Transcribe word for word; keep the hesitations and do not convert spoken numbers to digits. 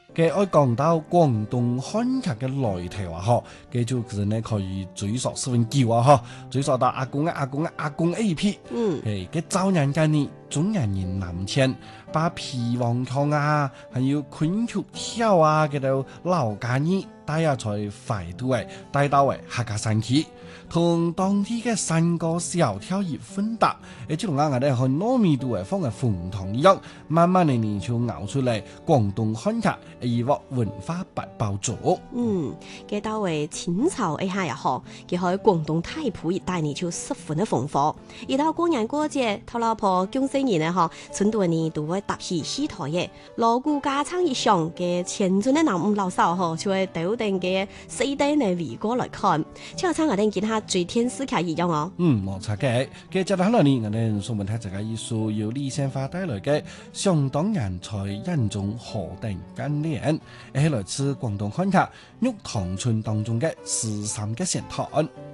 嘅愛講到廣東漢劇嘅來頭啊，嗬，嘅就其實呢可以追溯十分久啊，嗬，追溯到阿公啊、阿公啊、阿公 A P， 嗯， 誒，嘅早年間呢，中原人南遷，把皮黃腔啊，還有昆曲跳啊，嘅到老家呢，帶入在懷度誒，帶到誒客家山區，同當地嘅山歌小調而混搭，誒，即同啱啱咧喺糯米度誒放嘅鳳糖一樣，慢慢地呢就熬出嚟廣東漢劇。而獲文化八寶組， 嗯，嘅到為清朝一下也好，佢喺廣東太埔一帶呢就十分的豐富。而到過年過節，頭老婆恭喜人呢嗬，村度呢都會搭起戲台嘅，鑼鼓家唱一響嘅前陣的南五老少嗬，就會斗定嘅四代呢圍過來看，就好似我哋見下最天使劇一樣哦。 嗯，冇錯嘅。嘅接落嚟呢，我哋送問睇這個藝術由李先發帶來嘅，相當人才人中何等幹練，係來自廣東漢劇《玉堂春》當中嘅十三個仙談。